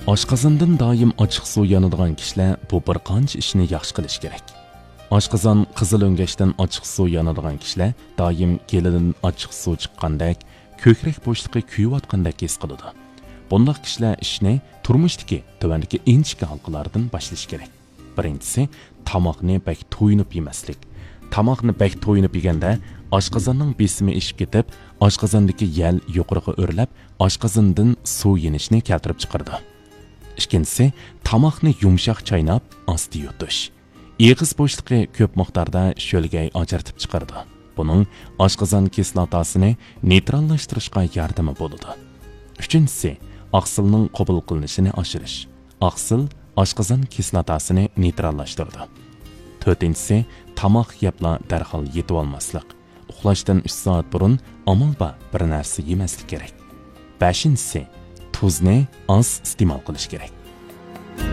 Oshqozondan doim ochiq suv yonadigan kishilar bu bir qancha ishni yaxshi qilish kerak. Oshqozon qizil o'ngashdan ochiq suv yonadigan kishilar doim kelidan ochiq suv chiqqandek, ko'krak bo'shliqi kuyayotgandek his qiladi. Bunday kishilar ishni turmushdagi tuvandagi inchik halqalardan boshlash kerak. Birinchisi, tomoqni bak to'yinib yemaslik. Tomoqni bak to'yinib yeganda oshqozonning besimi ishib ketib, oshqozondagi yal yuqoriga o'rlab, oshqozondan suv yenishni keltirib chiqaradi. Ikkinchisi, tomoqni yumshoq chaynab, asta yutish. Eg'iz bo'shliqi ko'p miqdorda sho'lgay ajratib chiqaradi. Buning oshqozon kislotasini neytrallashtirishga yordami bo'ladi. Uchinchisi, oqsilning qabul qilinishini oshirish. Oqsil oshqozon kislotasini neytrallashtiradi. To'rtinchisi, tomoq yebla darhol yetib olmaslik. Uxlashdan 3 soat burun amalba bir narsa yemaslik kerak. Beshinchisi, tuzni oz iste'mol qilish kerak.